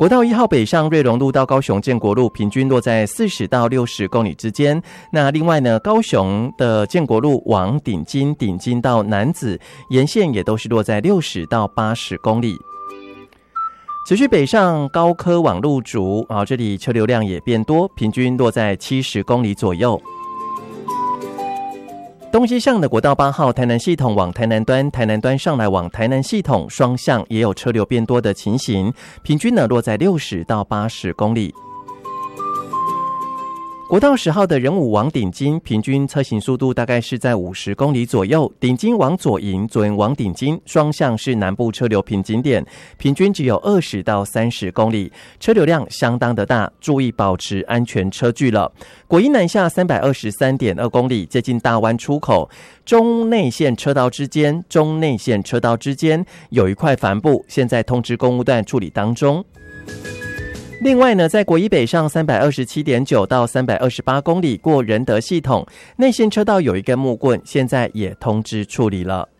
国道1号北上瑞隆路到高雄建国路，平均落在40到60公里之间。那另外呢，高雄的建国路往顶金到楠梓沿线也都是落在60到80公里。持续北上高科往路竹这里车流量也变多，平均落在70公里左右。东西向的国道8号台南系统往台南端，台南端上来往台南系统双向也有车流变多的情形，平均呢落在60到80公里。国道10号的仁武往顶金，平均车行速度大概是在50公里左右。顶金往左营，左营往顶金，双向是南部车流瓶颈点，平均只有20到30公里，车流量相当的大，注意保持安全车距了。国一南下 323.2 公里，接近大湾出口，中内线车道之间有一块帆布，现在通知公务段处理当中。另外呢，在国一北上 327.9 到328公里过仁德系统，内线车道有一根木棍，现在也通知处理了。